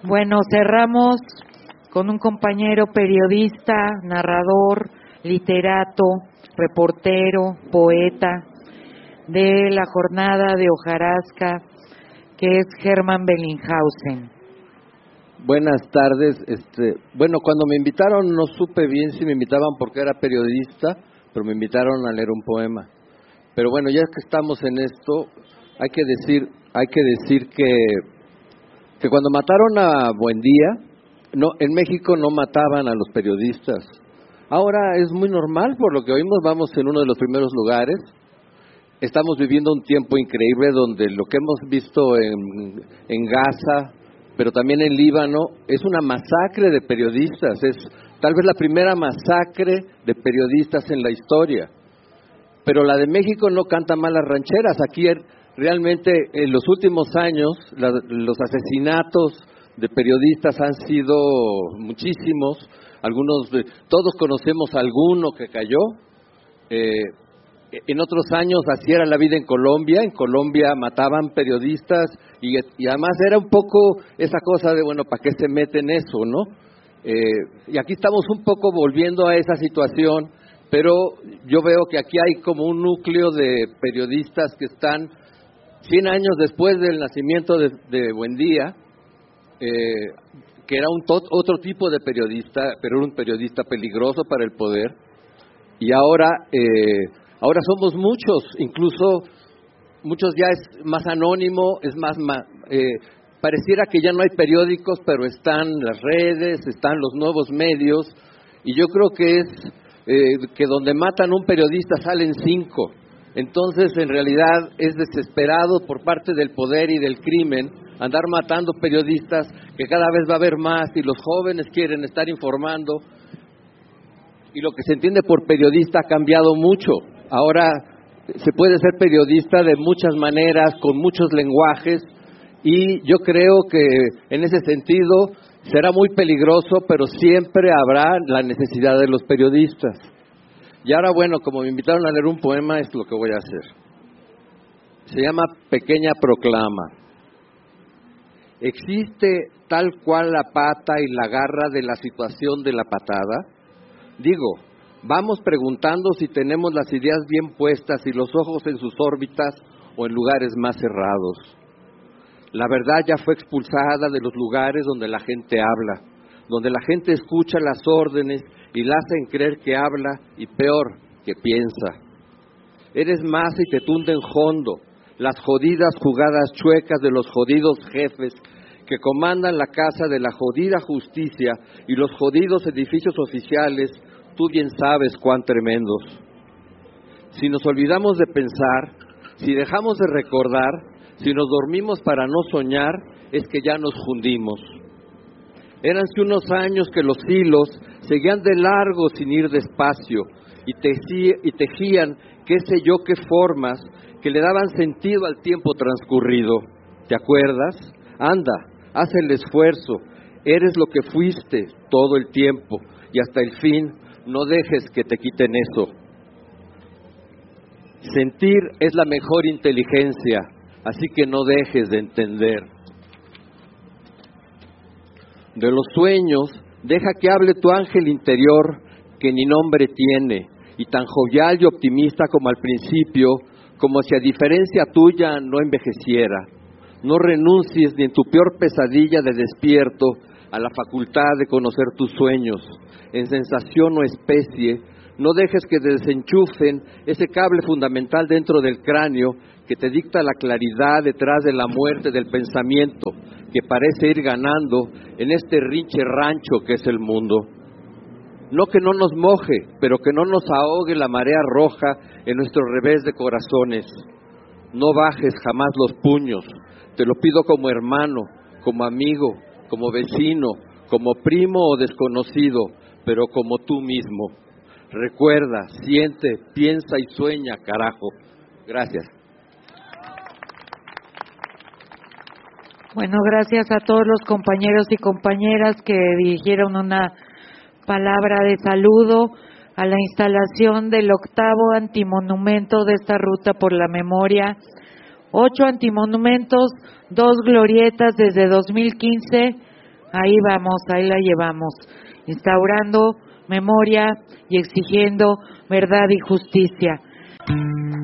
Bueno, cerramos con un compañero periodista, narrador, literato, reportero, poeta de la jornada de hojarasca, que es Germán Bellinghausen. Buenas tardes. Bueno, cuando me invitaron no supe bien si me invitaban porque era periodista, pero me invitaron a leer un poema. Pero bueno, ya que estamos en esto, hay que decir que cuando mataron a Buendía, no, en México no mataban a los periodistas. Ahora es muy normal, por lo que oímos, vamos en uno de los primeros lugares. Estamos viviendo un tiempo increíble donde lo que hemos visto en Gaza, pero también en Líbano, es una masacre de periodistas. Es tal vez la primera masacre de periodistas en la historia. Pero la de México no canta mal las rancheras. Aquí realmente en los últimos años los asesinatos de periodistas han sido muchísimos. Todos conocemos a alguno que cayó. En otros años así era la vida en Colombia. En Colombia mataban periodistas y además era un poco esa cosa de, bueno, ¿para qué se meten eso, no? Y aquí estamos un poco volviendo a esa situación, pero yo veo que aquí hay como un núcleo de periodistas que están 100 años después del nacimiento de Buendía, que era otro tipo de periodista, pero era un periodista peligroso para el poder, y ahora somos muchos, incluso muchos ya es más anónimo, es más pareciera que ya no hay periódicos, pero están las redes, están los nuevos medios, y yo creo que es que donde matan un periodista salen 5. Entonces, en realidad, es desesperado por parte del poder y del crimen andar matando periodistas, que cada vez va a haber más, y los jóvenes quieren estar informando, y lo que se entiende por periodista ha cambiado mucho. Ahora se puede ser periodista de muchas maneras, con muchos lenguajes, y yo creo que en ese sentido será muy peligroso, pero siempre habrá la necesidad de los periodistas. Y ahora, bueno, como me invitaron a leer un poema, es lo que voy a hacer. Se llama Pequeña Proclama. ¿Existe tal cual la pata y la garra de la situación de la patada? Digo, vamos preguntando si tenemos las ideas bien puestas y los ojos en sus órbitas o en lugares más cerrados. La verdad ya fue expulsada de los lugares donde la gente habla, donde la gente escucha las órdenes y la hacen creer que habla y peor, que piensa. Eres masa y te tunden hondo las jodidas jugadas chuecas de los jodidos jefes que comandan la casa de la jodida justicia y los jodidos edificios oficiales, tú bien sabes cuán tremendos. Si nos olvidamos de pensar, si dejamos de recordar, si nos dormimos para no soñar, es que ya nos fundimos. Éranse unos años que los hilos seguían de largo sin ir despacio y tejían qué sé yo qué formas que le daban sentido al tiempo transcurrido. ¿Te acuerdas? Anda, haz el esfuerzo, eres lo que fuiste todo el tiempo y hasta el fin no dejes que te quiten eso. Sentir es la mejor inteligencia, así que no dejes de entender. De los sueños, deja que hable tu ángel interior, que ni nombre tiene, y tan jovial y optimista como al principio, como si a diferencia tuya no envejeciera. No renuncies ni en tu peor pesadilla de despierto a la facultad de conocer tus sueños, en sensación o especie. No dejes que desenchufen ese cable fundamental dentro del cráneo que te dicta la claridad detrás de la muerte del pensamiento, que parece ir ganando en este rinche rancho que es el mundo. No que no nos moje, pero que no nos ahogue la marea roja en nuestro revés de corazones. No bajes jamás los puños, te lo pido como hermano, como amigo, como vecino, como primo o desconocido, pero como tú mismo. Recuerda, siente, piensa y sueña, carajo. Gracias. Bueno, gracias a todos los compañeros y compañeras que dirigieron una palabra de saludo a la instalación del 8º antimonumento de esta ruta por la memoria. 8 antimonumentos, 2 glorietas desde 2015, ahí vamos, ahí la llevamos, instaurando memoria y exigiendo verdad y justicia.